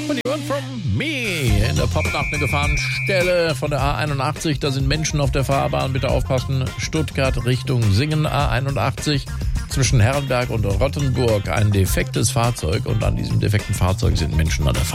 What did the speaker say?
Und die hören from me in der Popnacht eine Gefahrenstelle von der A81. Da sind Menschen auf der Fahrbahn. Bitte aufpassen. Stuttgart Richtung Singen A81. Zwischen Herrenberg und Rottenburg ein defektes Fahrzeug. Und an diesem defekten Fahrzeug sind Menschen an der Fahrbahn.